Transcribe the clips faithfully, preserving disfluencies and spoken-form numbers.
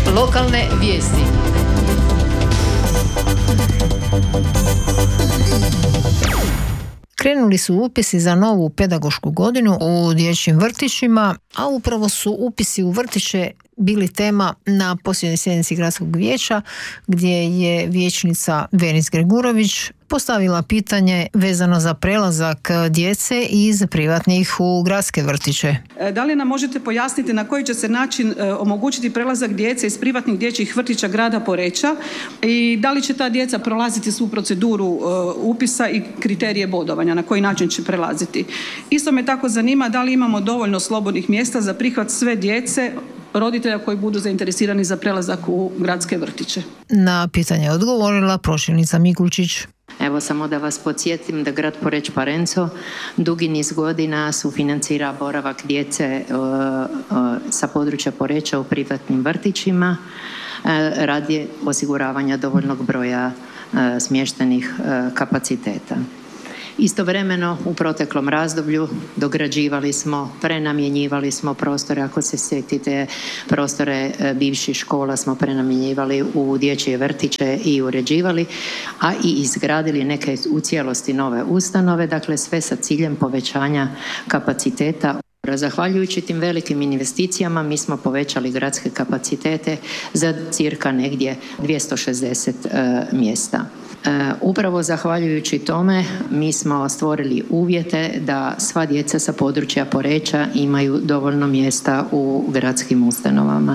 Lokalne vijesti. Krenuli su upisi za novu pedagošku godinu u dječjim vrtićima, a upravo su upisi u vrtiće bili tema na posljednjoj sjednici gradskog vijeća, gdje je vijećnica Venis Gregurović postavila pitanje vezano za prelazak djece iz privatnih u gradske vrtiće. Da li nam možete pojasniti na koji će se način omogućiti prelazak djece iz privatnih dječjih vrtića grada Poreča i da li će ta djeca prolaziti svu proceduru upisa i kriterije bodovanja, na koji način će prelaziti? Isto me tako zanima da li imamo dovoljno slobodnih mjesta za prihvat sve djece roditelja koji budu zainteresirani za prelazak u gradske vrtiće. Na pitanje je odgovorila pročelnica Mikulčić. Evo samo da vas podsjetim da grad Poreč Parenco dugi niz godina sufinancira boravak djece uh, uh, sa područja Poreča u privatnim vrtićima uh, radi osiguravanja dovoljnog broja uh, smještenih uh, kapaciteta. Istovremeno u proteklom razdoblju dograđivali smo, prenamjenjivali smo prostore, ako se sjetite prostore bivših škola smo prenamjenjivali u dječje vrtiće i uređivali, a i izgradili neke u cijelosti nove ustanove, dakle sve sa ciljem povećanja kapaciteta. Zahvaljujući tim velikim investicijama mi smo povećali gradske kapacitete za cirka negdje dvjesto šezdeset uh, mjesta. Uh, upravo zahvaljujući tome mi smo stvorili uvjete da sva djeca sa područja Poreča imaju dovoljno mjesta u gradskim ustanovama.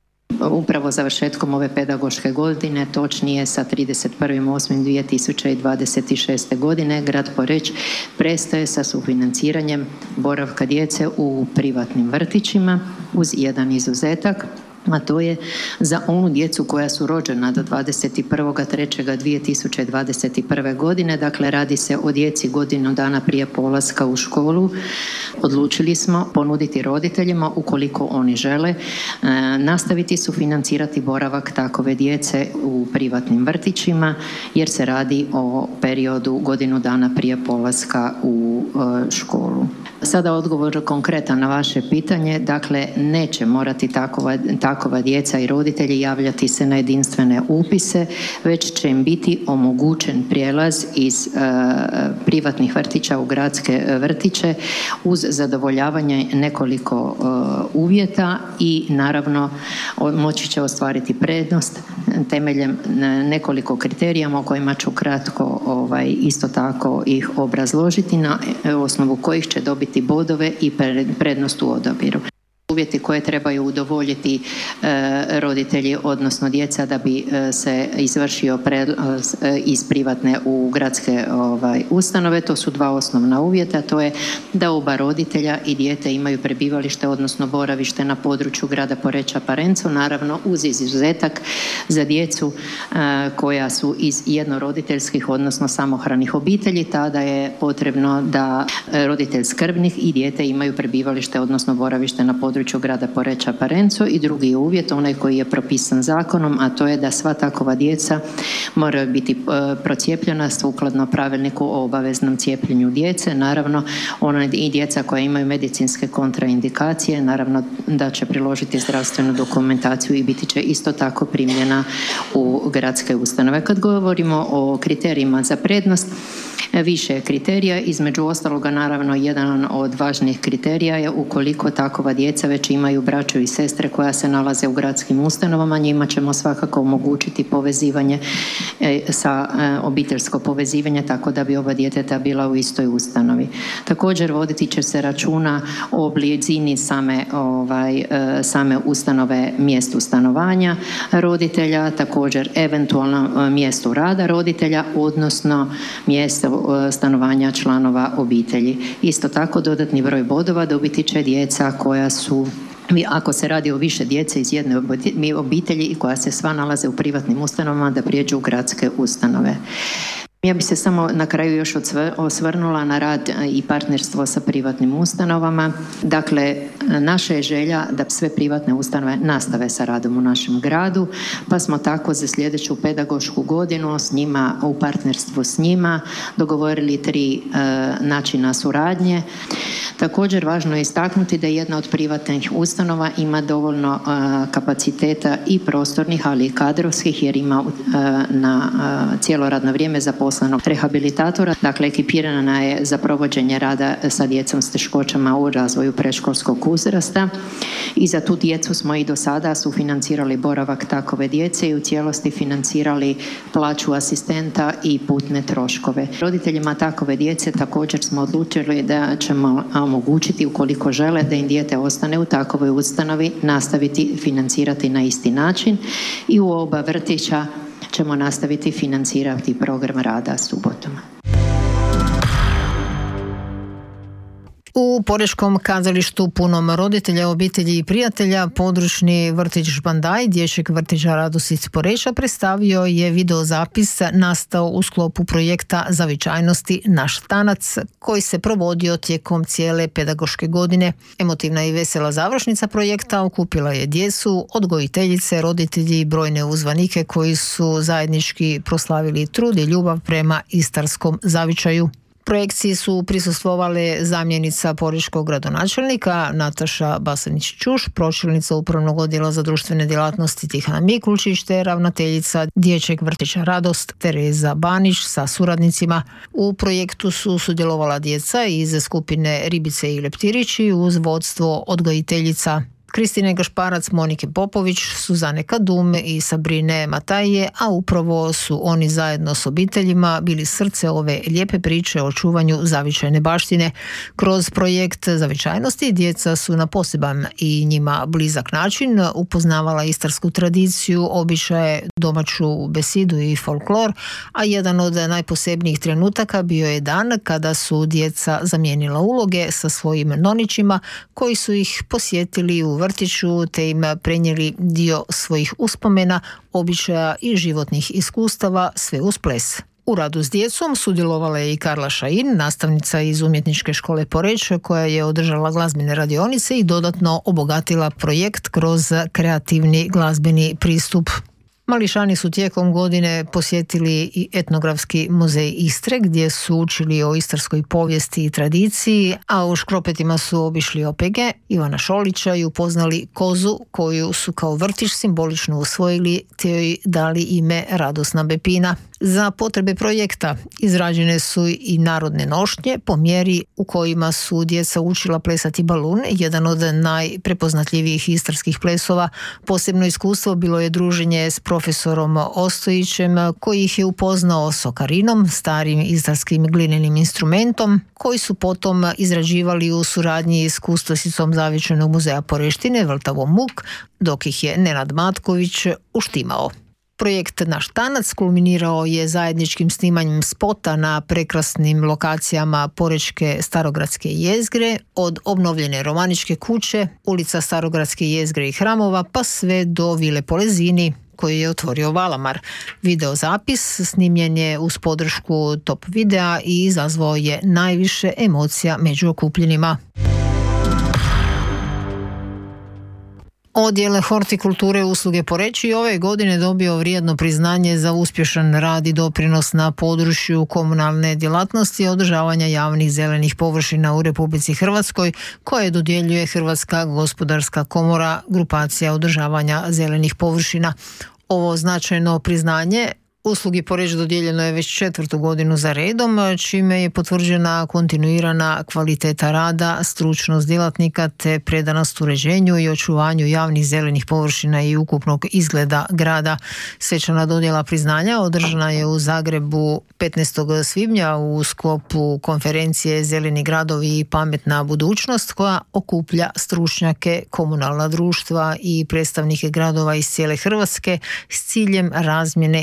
Upravo završetkom ove pedagoške godine, točnije sa trideset prvi osmi dvije tisuće dvadeset šeste. godine, grad Poreč prestaje sa sufinanciranjem boravka djece u privatnim vrtićima uz jedan izuzetak, a to je za onu djecu koja su rođena do dvadeset prvog trećeg dvije tisuće dvadeset prve. godine, dakle radi se o djeci godinu dana prije polaska u školu. Odlučili smo ponuditi roditeljima, ukoliko oni žele, nastaviti sufinancirati boravak takove djece u privatnim vrtićima, jer se radi o periodu godinu dana prije polaska u školu. Sada odgovor konkretan na vaše pitanje, dakle neće morati takova, takova djeca i roditelji javljati se na jedinstvene upise, već će im biti omogućen prijelaz iz uh, privatnih vrtića u gradske vrtiće uz zadovoljavanje nekoliko uh, uvjeta i naravno moći će ostvariti prednost temeljem nekoliko kriterija o kojima ću kratko ovaj, isto tako ih obrazložiti, na osnovu kojih će dobiti bodove i prednost u odabiru. Uvjeti koje trebaju udovoljiti e, roditelji, odnosno djeca, da bi e, se izvršio pred, e, iz privatne u gradske ovaj, ustanove. To su dva osnovna uvjeta, to je da oba roditelja i dijete imaju prebivalište, odnosno boravište na području grada Poreča Parenco, naravno uz izuzetak za djecu e, koja su iz jednoroditeljskih, odnosno samohranih obitelji. Tada je potrebno da roditelj skrbnik i dijete imaju prebivalište, odnosno boravište na području grada Poreča Parenco. I drugi uvjet, onaj koji je propisan zakonom, a to je da sva takova djeca moraju biti procijepljena sukladno pravilniku o obaveznom cijepljenju djece. Naravno, ona i djeca koja imaju medicinske kontraindikacije, naravno da će priložiti zdravstvenu dokumentaciju i biti će isto tako primljena u gradske ustanove. Kad govorimo o kriterijima za prednost, više kriterija, između ostaloga naravno jedan od važnijih kriterija je ukoliko takova djeca već imaju braću i sestre koja se nalaze u gradskim ustanovama, njima ćemo svakako omogućiti povezivanje sa obiteljsko povezivanje, tako da bi oba djeteta bila u istoj ustanovi. Također voditi će se računa o blizini same, ovaj, same ustanove, mjestu stanovanja roditelja, također eventualno mjestu rada roditelja, odnosno mjesto stanovanja članova obitelji. Isto tako dodatni broj bodova dobiti će djeca koja su, ako se radi o više djece iz jedne obitelji i koja se sva nalaze u privatnim ustanovama, da prijeđu u gradske ustanove. Ja bih se samo na kraju još osvrnula na rad i partnerstvo sa privatnim ustanovama. Dakle, naša je želja da sve privatne ustanove nastave sa radom u našem gradu, pa smo tako za sljedeću pedagošku godinu s njima, u partnerstvu s njima dogovorili tri e, načina suradnje. Također važno je istaknuti da jedna od privatnih ustanova ima dovoljno e, kapaciteta i prostornih, ali i kadrovskih, jer ima e, na e, cijelo radno vrijeme zaposlenog rehabilitatora. Dakle, ekipirana je za provođenje rada sa djecom s teškoćama u razvoju predškolskog uzrasta i za tu djecu smo i do sada sufinancirali boravak takove djece i u cijelosti financirali plaću asistenta i putne troškove. Roditeljima takove djece također smo odlučili da ćemo omogućiti, ukoliko žele da im dijete ostane u takovoj ustanovi, nastaviti financirati na isti način i u oba vrtića ćemo nastaviti financirati program rada subotom. U Porečkom kazalištu punom roditelja, obitelji i prijatelja područni vrtić Žbandaj dječjeg vrtića Radosic Poreča predstavio je videozapis nastao u sklopu projekta Zavičajnosti Naš tanac koji se provodio tijekom cijele pedagoške godine. Emotivna i vesela završnica projekta okupila je djecu, odgojiteljice, roditelji i brojne uzvanike koji su zajednički proslavili trud i ljubav prema istarskom zavičaju. Projekciji su prisustvovale zamjenica porečkog gradonačelnika Nataša Basanić-Čuš, pročelnica Upravnog odjela za društvene djelatnosti Tihana Mikulčić te ravnateljica dječjeg vrtića Radost Tereza Banić sa suradnicima. U projektu su sudjelovala djeca iz skupine Ribice i Leptirići uz vodstvo odgojiteljica Kristine Gašparac, Monike Popović, Suzane Kadum i Sabrine Matajije, a upravo su oni zajedno s obiteljima bili srce ove lijepe priče o čuvanju zavičajne baštine. Kroz projekt Zavičajnosti djeca su na poseban i njima blizak način upoznavala istarsku tradiciju, običaje, domaću besidu i folklor, a jedan od najposebnijih trenutaka bio je dan kada su djeca zamijenila uloge sa svojim nonićima koji su ih posjetili u vrtiću te im prenijeli dio svojih uspomena, običaja i životnih iskustava, sve uz ples. U radu s djecom sudjelovala je i Karla Šajin, nastavnica iz Umjetničke škole Poreč, koja je održala glazbene radionice i dodatno obogatila projekt kroz kreativni glazbeni pristup. Mališani su tijekom godine posjetili i etnografski muzej Istre gdje su učili o istarskoj povijesti i tradiciji, a u Škropetima su obišli O P G Ivana Šolića i upoznali kozu koju su kao vrtić simbolično usvojili te joj dali ime Radosna Bepina. Za potrebe projekta izrađene su i narodne nošnje po mjeri u kojima su djeca učila plesati balun, jedan od najprepoznatljivijih istarskih plesova. Posebno iskustvo bilo je druženje s profesorom Ostojićem koji ih je upoznao s okarinom, starim istarskim glinenim instrumentom, koji su potom izrađivali u suradnji s kustosicom Zavičajnog muzeja Poreštine Vrtavo Muk, dok ih je Nenad Matković uštimao. Projekt Naš tanac kulminirao je zajedničkim snimanjem spota na prekrasnim lokacijama porečke Starogradske jezgre, od obnovljene Romaničke kuće, ulica Starogradske jezgre i hramova, pa sve do Vile Polezini, koji je otvorio Valamar. Videozapis snimljen je uz podršku Top videa i izazvao je najviše emocija među okupljenima. Odjel hortikulture usluge Poreč ove godine dobio vrijedno priznanje za uspješan rad i doprinos na području komunalne djelatnosti i održavanja javnih zelenih površina u Republici Hrvatskoj, koje dodjeljuje Hrvatska gospodarska komora, grupacija održavanja zelenih površina. Ovo značajno priznanje uslugi Poreč dodijeljeno je već četvrtu godinu za redom, čime je potvrđena kontinuirana kvaliteta rada, stručnost djelatnika te predanost uređenju i očuvanju javnih zelenih površina i ukupnog izgleda grada. Svečana dodjela priznanja održana je u Zagrebu petnaestog svibnja u sklopu konferencije Zeleni gradovi i pametna budućnost, koja okuplja stručnjake, komunalna društva i predstavnike gradova iz cijele Hrvatske s ciljem razmjene iskustva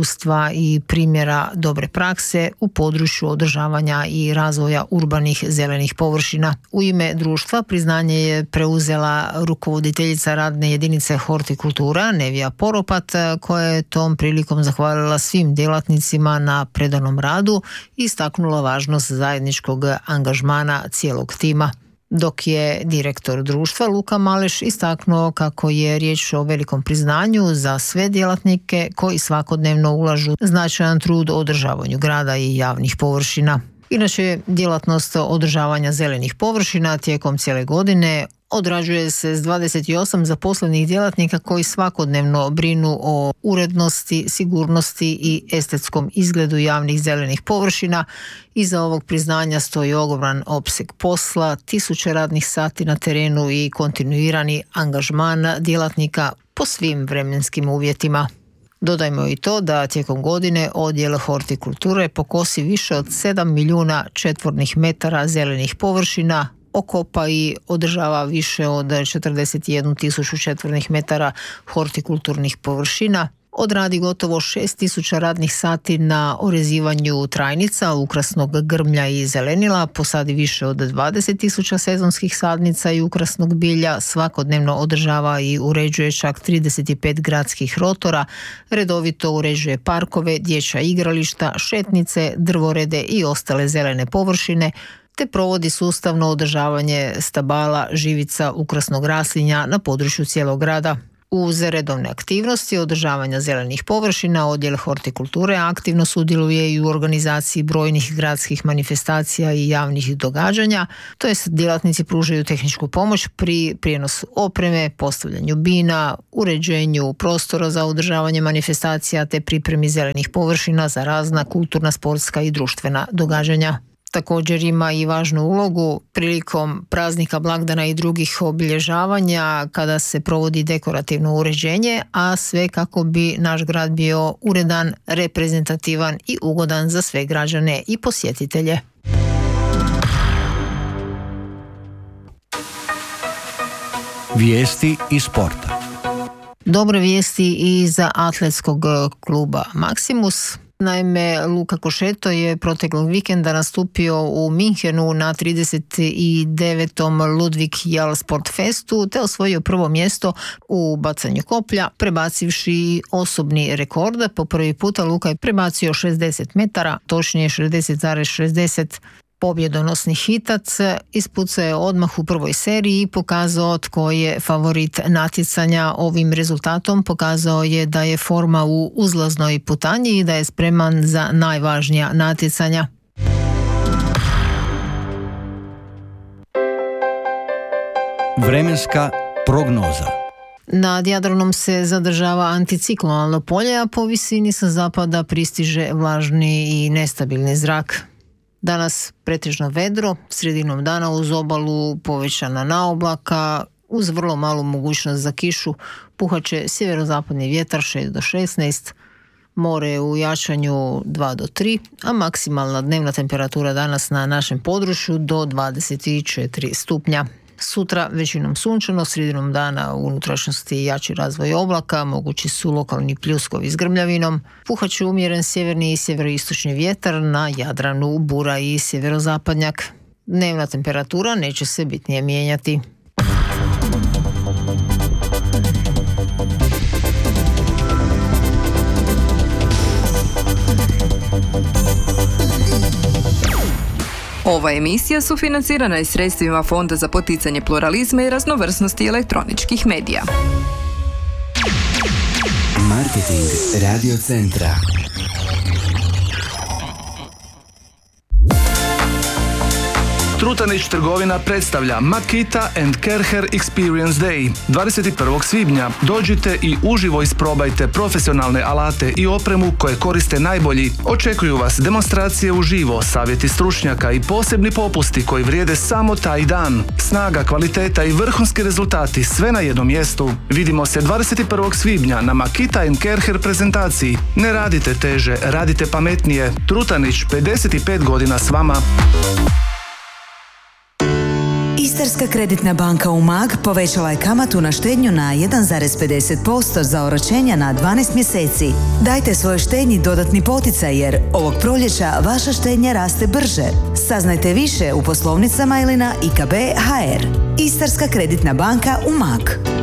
iskustva i primjera dobre prakse u području održavanja i razvoja urbanih zelenih površina. U ime društva priznanje je preuzela rukovoditeljica radne jedinice hortikultura Nevija Poropat, koja je tom prilikom zahvalila svim djelatnicima na predanom radu i istaknula važnost zajedničkog angažmana cijelog tima. Dok je direktor društva Luka Maleš istaknuo kako je riječ o velikom priznanju za sve djelatnike koji svakodnevno ulažu značajan trud u održavanju grada i javnih površina. Inače, djelatnost održavanja zelenih površina tijekom cijele godine odrađuje se s dvadeset osam zaposlenih djelatnika koji svakodnevno brinu o urednosti, sigurnosti i estetskom izgledu javnih zelenih površina. Iza ovog priznanja stoji ogroman opseg posla, tisuće radnih sati na terenu i kontinuirani angažman djelatnika po svim vremenskim uvjetima. Dodajmo i to da tijekom godine odjel hortikulture pokosi više od sedam milijuna četvornih metara zelenih površina, okopa i održava više od četrdeset jednu tisuću četvornih metara hortikulturnih površina, odradi gotovo šest tisuća radnih sati na orezivanju trajnica, ukrasnog grmlja i zelenila, posadi više od dvadeset tisuća sezonskih sadnica i ukrasnog bilja, svakodnevno održava i uređuje čak trideset pet gradskih rotora, redovito uređuje parkove, dječja igrališta, šetnice, drvorede i ostale zelene površine, te provodi sustavno održavanje stabala, živica, ukrasnog raslinja na području cijelog grada. Uz redovne aktivnosti održavanja zelenih površina, odjel hortikulture aktivno sudjeluje i u organizaciji brojnih gradskih manifestacija i javnih događanja, to jest djelatnici pružaju tehničku pomoć pri prijenosu opreme, postavljanju bina, uređenju prostora za održavanje manifestacija te pripremi zelenih površina za razna kulturna, sportska i društvena događanja. Također ima i važnu ulogu prilikom praznika, blagdana i drugih obilježavanja kada se provodi dekorativno uređenje, a sve kako bi naš grad bio uredan, reprezentativan i ugodan za sve građane i posjetitelje. Vijesti iz sporta. Dobre vijesti i za atletskog kluba Maximus. Naime, Luka Košeto je proteklog vikenda nastupio u Minhenu na trideset devetom Ludvig Jal Sport Festu te osvojio prvo mjesto u bacanju koplja, prebacivši osobni rekord. Po prvi puta Luka je prebacio šezdeset metara, točnije šezdeset zarez šezdeset. Pobjedonosni hitac ispucao je odmah u prvoj seriji i pokazao tko je favorit natjecanja. Ovim rezultatom pokazao je da je forma u uzlaznoj putanji i da je spreman za najvažnija natjecanja. Vremenska prognoza. Nad Jadranom se zadržava anticiklonalno polje, a po visini sa zapada pristiže vlažni i nestabilni zrak. Danas pretežno vedro, sredinom dana uz obalu povećana naoblaka, uz vrlo malu mogućnost za kišu, puhaće sjeverozapadni vjetar šest do šesnaest, more u jačanju dva do tri, a maksimalna dnevna temperatura danas na našem području do dvadeset četiri stupnja. Sutra većinom sunčano, sredinom dana u unutrašnjosti jači razvoj oblaka, mogući su lokalni pljuskovi s grmljavinom, puhaće umjeren sjeverni i sjeveroistočni vjetar, na Jadranu bura i sjeverozapadnjak. Dnevna temperatura neće se bitnije mijenjati. Ova emisija sufinancirana je sredstvima Fonda za poticanje pluralizma i raznovrsnosti elektroničkih medija. Marketing Radio Centra. Trutanić trgovina predstavlja Makita and Kerher Experience Day. dvadeset prvog svibnja dođite i uživo isprobajte profesionalne alate i opremu koje koriste najbolji. Očekuju vas demonstracije uživo, savjeti stručnjaka i posebni popusti koji vrijede samo taj dan. Snaga, kvaliteta i vrhunski rezultati sve na jednom mjestu. Vidimo se dvadeset prvog svibnja na Makita and Kerher prezentaciji. Ne radite teže, radite pametnije. Trutanić, pedeset pet godina s vama. Istarska kreditna banka Umag povećala je kamatu na štednju na jedan zarez pedeset posto za oročenja na dvanaest mjeseci. Dajte svojoj štednji dodatni poticaj jer ovog proljeća vaša štednja raste brže. Saznajte više u poslovnicama ili na i k b tačka h r. Istarska kreditna banka Umag.